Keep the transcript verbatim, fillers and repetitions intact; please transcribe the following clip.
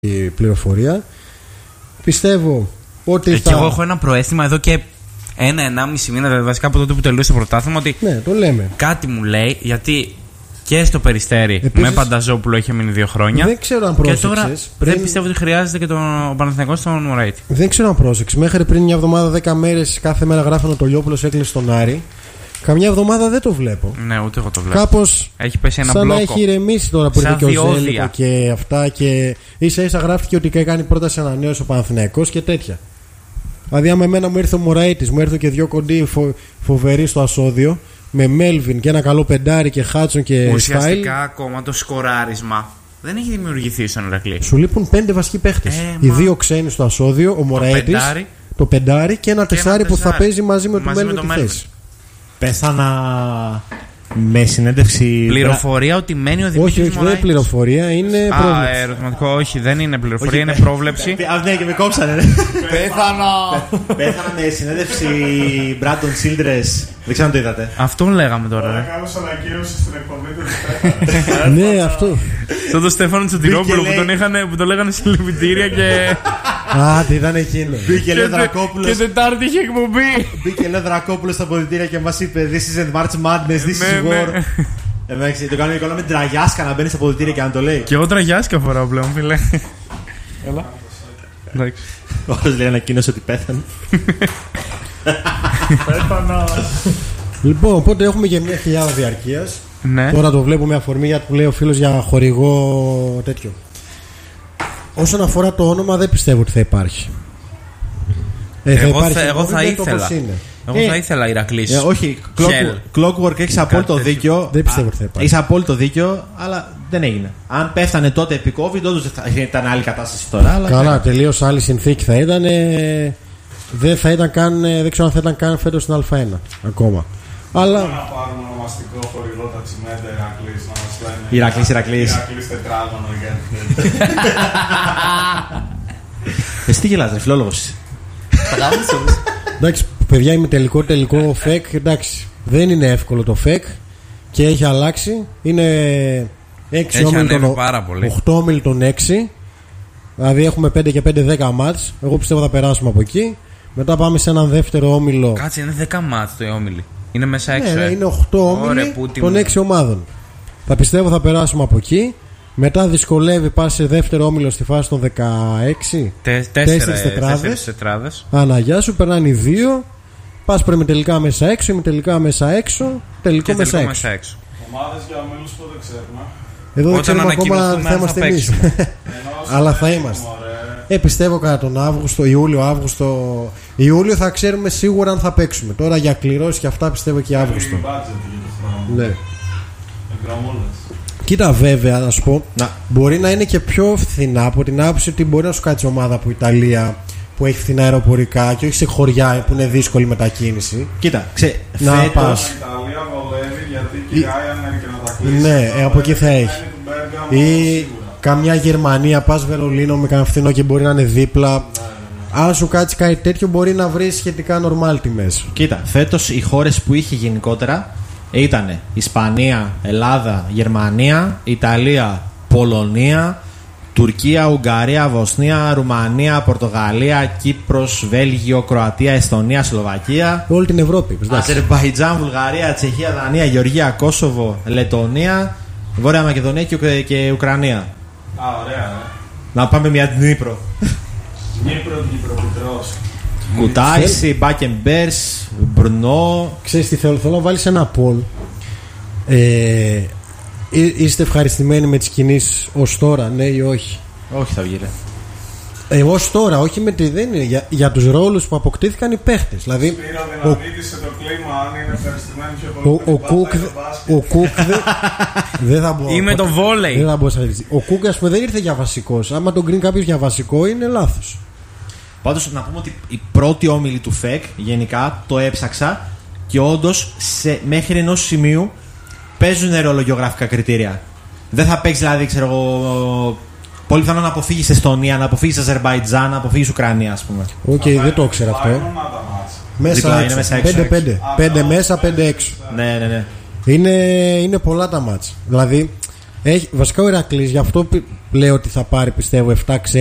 πληροφορία. Πιστεύω ότι. Ε, θα... Και εγώ έχω ένα προαίσθημα εδώ και ένα-ενάμιση μήνα, βασικά από τότε που τελείωσε το πρωτάθλημα, ότι. Ναι, το λέμε. Κάτι μου λέει, γιατί και στο Περιστέρι επίσης, με Πανταζόπουλο είχε μείνει δύο χρόνια. Δεν ξέρω αν πρόσεξες. Και τώρα πριν... δεν πιστεύω ότι χρειάζεται και τον Παναθηναϊκός στον Μωραήτη. Δεν ξέρω αν πρόσεξες. Μέχρι πριν μια εβδομάδα, δέκα μέρες, κάθε μέρα γράφανε ότι ο Λιόπουλος έκλεισε τον Άρη. Καμιά εβδομάδα δεν το βλέπω. Ναι, ούτε εγώ το βλέπω. Κάπως έχει πέσει ένα σαν μπλόκο. Να έχει ηρεμήσει τώρα που ήρθε και ο Ζέλικο και αυτά. Και ίσα ίσα γράφτηκε ότι έκανε πρόταση ανανέωση ο Παναθηναϊκός και τέτοια. Δηλαδή, άμα εμένα μου ήρθε ο Μωραήτης, μου ήρθε και δυο κοντοί φο... φοβεροί στο ασώδιο, με Μέλβιν και ένα καλό πεντάρι και Χάτσον και Στάιλ. Ουσιαστικά ακόμα το σκοράρισμα δεν έχει δημιουργηθεί στον Ηρακλή. Σου λείπουν πέντε βασικοί παίχτες. Ε, Οι μα... δύο ξένοι στο ασώδιο, ο Μωραήτης, το, το πεντάρι και ένα τεσάρι που θα παίζει μαζί με τον Μέλβιν τη θέση. Πέσανα με συνέντευξη. Πληροφορία ότι μένει ο Δημήτρης Μωραήτης. Όχι, όχι, δεν είναι πληροφορία, είναι Α, πρόβλεψη. Α, ερωτηματικό, όχι, δεν είναι πληροφορία, όχι, είναι πρόβλεψη. Α, ναι, και με κόψανε. Πέθανα. Πέθανα με συνέντευξη Brandon Childress. Δεν ξέρω αν το είδατε. Αυτό λέγαμε τώρα. Ωραία, καλώς ανακοίνωση στην εκπομπή του. Ναι, αυτό. Σαν τον Στέφανο Τσοτηρόπουλο που τον λέγανε συλληπιτήρια και. Α, τι ήταν εκείνο. Μπήκε λέει Δρακόπουλος. Και Τετάρτη είχε εκπομπή. Μπήκε λέει Δρακόπουλος στα αποδυτήρια και μας είπε This is March Madness, this is war. Εντάξει, το κάνω εικόνα με τραγιάσκα να μπαίνει στα αποδυτήρια και να το λέει. Και εγώ τραγιάσκα φοράω πλέον, φίλε. Έλα. Εντάξει. Όρος λέει ανακοίνωσε ότι πέθανε. Πέθανα. Λοιπόν, οπότε έχουμε και μια χιλιάδα διαρκείας. Ναι. Τώρα το βλέπουμε αφορμή γιατί που λέει ο φίλος για χορηγό τέτοιο. Όσον αφορά το όνομα, δεν πιστεύω ότι θα υπάρχει. Ε, θα εγώ υπάρχει θα, εγώ θα ήθελα. Εγώ ε, θα ήθελα Ηρακλής. Ε, όχι, Clockwork έχει απόλυτο δίκιο. Δεν πιστεύω ότι θα υπάρχει. Έχει απόλυτο δίκιο, αλλά δεν έγινε. Αν πέφτανε τότε επί COVID, όντως θα ήταν άλλη κατάσταση τώρα. Αλλά καλά, τελείως άλλη συνθήκη θα ήταν. Ε, δεν θα ήταν καν, δεν ξέρω αν θα ήταν καν φέτος στην Α1 ακόμα. Αλλά. Να πάρουμε ονομαστικό χορηγό τα τσιμέντα Ηρακλής να μας λένε. Ηρακλής, Ηρακλής. Ηρακλής τετράγωνο γιατί. Εσύ τι γελάς, ρε φιλόλογος. Εντάξει, παιδιά, είμαι τελικό τελικό φεκ. Εντάξει, δεν είναι εύκολο το φεκ και έχει αλλάξει. Είναι έξι όμιλτον, οκτώ όμιλτον έξι. Δηλαδή έχουμε πέντε και πέντε δέκα μάτς. Εγώ πιστεύω θα περάσουμε από εκεί. Μετά πάμε σε έναν δεύτερο όμιλο. Κάτσε, είναι δέκα μάτς το όμιλο. Είναι μέσα έξω. Ναι, ε. είναι οκτώ όμιλοι των έξι ομάδων. Θα πιστεύω θα περάσουμε από εκεί. Μετά δυσκολεύει, πα σε δεύτερο όμιλο στη φάση των δεκαέξι. Τέσσερις τετράδες. Αναγιά σου, περνάνε οι δύο. Πα προημιτελικά μέσα έξω, ημιτελικά μέσα έξω, τελικό μέσα έξω. μέσα έξω. Ομάδες για ομίλους που δεν ξέρουμε. Εδώ δεν ξέρουμε ακόμα αν θα είμαστε εμείς. Αλλά θα είμαστε. Ε, πιστεύω κατά τον Αύγουστο, Ιούλιο-Αύγουστο. Ιούλιο θα ξέρουμε σίγουρα αν θα παίξουμε. Τώρα για κληρώσεις και αυτά πιστεύω και Αύγουστο. Ναι. Κοίτα, βέβαια, να σου πω, να, μπορεί να είναι και πιο φθηνά από την άποψη ότι μπορεί να σου κάτσει ομάδα από Ιταλία που έχει φθηνά αεροπορικά και όχι σε χωριά που είναι δύσκολη μετακίνηση. Κοίτα, ξέ, να φέτος... πας. Ιταλία βολεύει γιατί και η Ryanair και να τα κλείσει. Ναι, ε, από εκεί θα έχει. Ή καμιά Γερμανία, πας Βερολίνο με κανένα φθηνό και μπορεί να είναι δίπλα. Ναι, ναι, ναι. Αν σου κάτσει κάτι τέτοιο, μπορεί να βρει σχετικά normal τιμές. Κοίτα, φέτος οι χώρες που είχε γενικότερα ήταν Ισπανία, Ελλάδα, Γερμανία, Ιταλία, Πολωνία, Τουρκία, Ουγγαρία, Βοσνία, Ρουμανία, Πορτογαλία, Κύπρος, Βέλγιο, Κροατία, Εσθονία, Σλοβακία. Όλη την Ευρώπη. Αζερμπαϊτζάν, Βουλγαρία, Τσεχία, Δανία, Γεωργία, Κόσοβο, Λετωνία, Βόρεια Μακεδονία και, και Ουκρανία. Α, ωραία, ναι. Να πάμε μια Δνύπρο. Δνύπρο, Δνύπρο, Κουτάισι, Μπάκεμπερς, Μπρνό. Ξέρεις τι θέλω, θέλω να βάλεις ένα poll. Ε, είστε ευχαριστημένοι με τις κινήσεις ως τώρα, ναι ή όχι? Όχι θα βγει, ρε. Ε, ως τώρα, όχι με τη, δεν είναι, για, για τους ρόλους που αποκτήθηκαν οι παίχτες. Δηλαδή, Σπύρο, δεν ανήτησε το κλίμα αν είναι ευχαριστημένοι πιο πολύ. Ο, ο, Κουκ, ο Κουκ δεν θα μπορώ. Ή με το βόλεϊ. Δεν θα μπορώ να Ο Κουκ, ας πούμε, δεν ήρθε για βασικός. Άμα τον κρίνει κάποιος για βασικό, είναι λάθος. Πάντως να πούμε ότι η πρώτη όμιλη του ΦΕΚ γενικά το έψαξα και όντως μέχρι ενός σημείου παίζουν ρόλο γεωγραφικά κριτήρια. Δεν θα παίξει δηλαδή, ξέρω εγώ, πολύ πιθανό να αποφύγεις Εστονία, να αποφύγεις Αζερμπαϊτζάν, να αποφύγεις Ουκρανία, ας πούμε. Οκ, okay, δεν το ήξερα αυτό. Μέσα έξω. έξω. πέντε πέντε. πέντε μέσα, πέντε έξω. Ναι, ναι, ναι. Είναι, είναι πολλά τα μάτς. Δηλαδή Έχει, βασικά ο Ηρακλής, γι' αυτό λέω ότι θα πάρει πιστεύω επτά